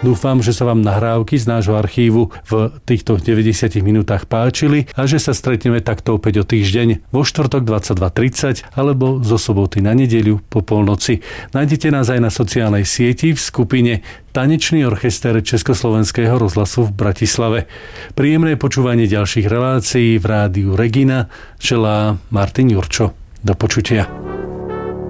Dúfam, že sa vám nahrávky z nášho archívu v týchto 90 minútach páčili a že sa stretneme takto opäť o týždeň vo štvrtok 22:30 alebo zo soboty na nedeľu po polnoci. Nájdete nás aj na sociálnej sieti v skupine Tanečný orchester Československého rozhlasu v Bratislave. Príjemné počúvanie ďalších relácií v rádiu Regina želá Martin Jurčo. Do počutia.